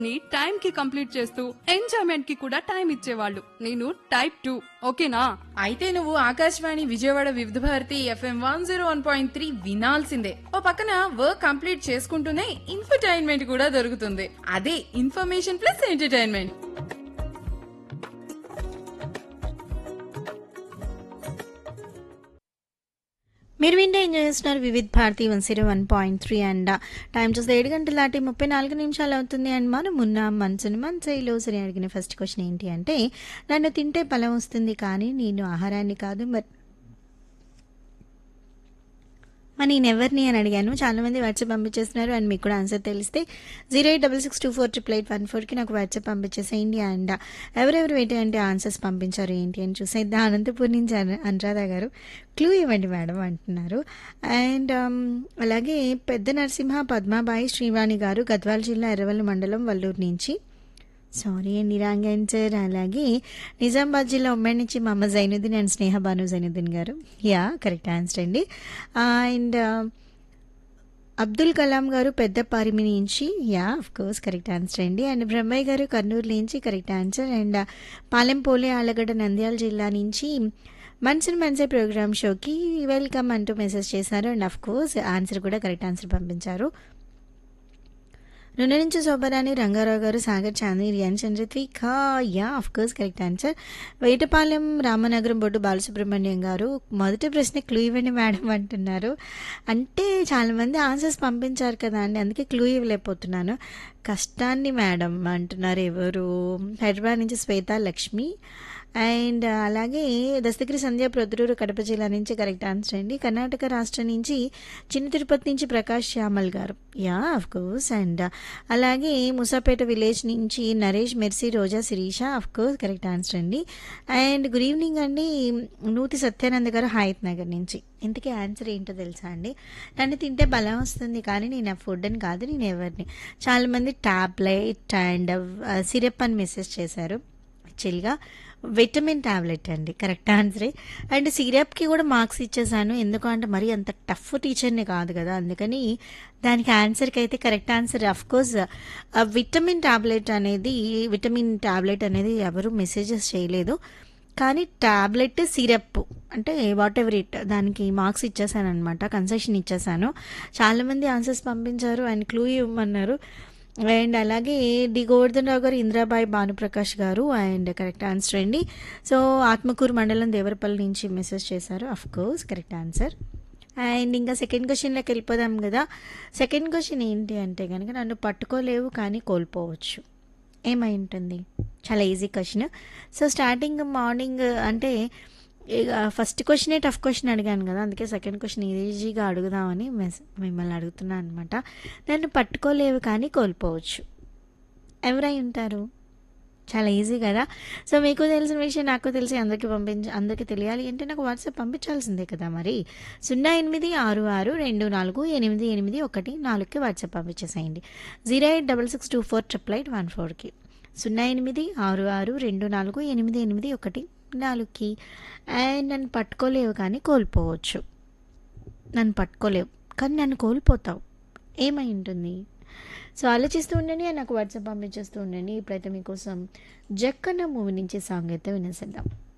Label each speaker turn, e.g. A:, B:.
A: ని టైం కి కంప్లీట్ చేస్తూ ఎంజాయ్మెంట్ కి కూడా టైం ఇచ్చేవాళ్ళు. నేను టైప్ 2. ఓకేనా?
B: అయితే నువ్వు ఆకాశవాణి విజయవాడ వివిధ భారతి ఎఫ్ఎం 101.3 వినాల్సిందే. ఓ పక్కన వర్క్ కంప్లీట్ చేసుకుంటూనే ఇన్ఫర్టైన్మెంట్ కూడా దొరుకుతుంది. అదే ఇన్ఫర్మేషన్ ప్లస్ ఎంటర్టైన్మెంట్.
C: మీరు వింటే ఎంజాయ్ చేస్తున్నారు వివిధ్ భారతి 101.3 అండ్ టైం చూస్తే 7:34 అవుతుంది. అండ్ మనం ఉన్న మనసుని మనసైలో సరే అడిగిన ఫస్ట్ క్వశ్చన్ ఏంటి అంటే, నన్ను తింటే బలం వస్తుంది కానీ నేను ఆహారాన్ని కాదు మరి నేను ఎవరిని అని అడిగాను. చాలామంది వాట్సాప్ పంపించేస్తున్నారు. అండ్ మీకు కూడా ఆన్సర్ తెలిస్తే 08662488814కి నాకు వాట్సాప్ పంపించేసేయండి. అండ్ ఎవరెవరు ఏంటి ఆన్సర్స్ పంపించారు ఏంటి అని చూసేద్దాం. అనంతపూర్ నుంచి అనురాధ గారు క్లూ ఇవ్వండి మేడం అంటున్నారు. అండ్ అలాగే పెద్ద నరసింహ, పద్మాబాయి, శ్రీవాణి గారు గద్వాల జిల్లా ఎర్రవల్లి మండలం వల్లూరు నుంచి. సారీ అండి, రాంగ్ ఆన్సర్. అలాగే నిజామాబాద్ జిల్లా ఉమ్మడి నుంచి మమ్మ జైనుద్దీన్ అండ్ స్నేహ బాను జైనుద్దీన్ గారు. యా, కరెక్ట్ ఆన్సర్ అండి. అండ్ అబ్దుల్ కలాం గారు పెద్దపారిమి నుంచి. Yeah, of course correct answer అండి. అండ్ బ్రహ్మయ్య గారు కర్నూలు నుంచి correct answer. And పాలెంపోలే Allagadda Nandyal జిల్లా నుంచి మనసుని మనసే ప్రోగ్రామ్ షోకి వెల్కమ్ అంటూ మెసేజ్ చేశారు. అండ్ ఆఫ్ కోర్స్ ఆన్సర్ కూడా కరెక్ట్ ఆన్సర్ పంపించారు. నుండి నుంచి శోభరాణి రంగారావు గారు, Sagar Chandy, rayon చంద్రత్విక. Yeah, of course correct answer. Vetapalem Ramanagaram బొడ్డు బాలసుబ్రహ్మణ్యం గారు మొదటి ప్రశ్న క్లూ ఇవ్వండి మేడం అంటున్నారు. అంటే చాలామంది ఆన్సర్స్ పంపించారు కదా అండి, అందుకే క్లూ ఇవ్వలేకపోతున్నాను. కష్టాన్ని మేడం అంటున్నారు ఎవరు? హైదరాబాద్ నుంచి శ్వేత లక్ష్మి. అండ్ అలాగే దస్తగిరి సంధ్య ప్రొద్దుటూరు కడప జిల్లా నుంచి కరెక్ట్ ఆన్సర్ అండి. కర్ణాటక రాష్ట్రం నుంచి చిన్న తిరుపతి నుంచి ప్రకాష్ శ్యామల్ గారు. Yeah, of course. అండ్ అలాగే ముసాపేట విలేజ్ నుంచి Naresh, mercy, Roja, Sirisha. Of course correct answer అండి. అండ్ గుడ్ ఈవినింగ్ అండి నూతి సత్యానంద గారు హయత్ నగర్ నుంచి. ఇంతకీ ఆన్సర్ ఏంటో తెలుసా అండి? నన్ను తింటే బలం వస్తుంది కానీ నేను ఆ ఫుడ్ అని కాదు, నేను ఎవరిని. చాలామంది టాబ్లెట్ అండ్ సిరప్ అని మెసేజ్ చేశారు. యాక్చువల్గా విటమిన్ టాబ్లెట్ అండి కరెక్ట్ ఆన్సరే. అండ్ సిరప్కి కూడా మార్క్స్ ఇచ్చేసాను, ఎందుకంటే మరి అంత టఫ్ టీచర్ని కాదు కదా, అందుకని దానికి ఆన్సర్కి అయితే correct answer of course vitamin tablet అనేది ఎవరు మెసేజెస్ చేయలేదు. కానీ టాబ్లెట్ సిరప్ అంటే వాట్ ఎవర్ ఇట్, దానికి మార్క్స్ ఇచ్చేసాను అనమాట, కన్సెషన్ ఇచ్చేసాను. చాలామంది ఆన్సర్స్ పంపించారు అండ్ క్లూ ఇవ్వమన్నారు. అండ్ అలాగే డి గోవర్ధన్ రావు గారు, ఇంద్రాబాయి, భానుప్రకాష్ గారు అండ్ కరెక్ట్ ఆన్సర్ అండి. సో ఆత్మకూరు మండలం దేవరపల్లి నుంచి మెసేజ్ చేశారు. Of course correct answer. And ఇంకా సెకండ్ క్వశ్చన్లోకి వెళ్ళిపోదాం కదా. సెకండ్ క్వశ్చన్ ఏంటి అంటే కనుక, నన్ను పట్టుకోలేవు కానీ కోల్పోవచ్చు, ఏమై ఉంటుంది? చాలా easy question. So starting morning అంటే ఫస్ట్ క్వశ్చనే టఫ్ క్వశ్చన్ అడిగాను కదా, అందుకే సెకండ్ క్వశ్చన్ ఈజీగా అడుగుదామని మిమ్మల్ని అడుగుతున్నాను అనమాట. నన్ను పట్టుకోలేవు కానీ కోల్పోవచ్చు, ఎవరై ఉంటారు? చాలా ఈజీ కదా. సో మీకు తెలిసిన విషయం నాకు తెలిసి అందరికీ తెలియాలి అంటే నాకు వాట్సాప్ పంపించాల్సిందే కదా మరి. 08662488814కి వాట్సాప్ పంపించేసేయండి. 08662488814కి 08662488814కి. అండ్ నన్ను పట్టుకోలేవు కానీ కోల్పోవచ్చు. నన్ను పట్టుకోలేవు కానీ నన్ను కోల్పోతావు, ఏమై ఉంటుంది? సో ఆలోచిస్తూ ఉండండి, నాకు వాట్సాప్ పంపించేస్తూ ఉండండి. ఇప్పుడైతే మీకోసం జక్కన్న మూవీ నుంచి సాంగ్ అయితే వినేసేద్దాం.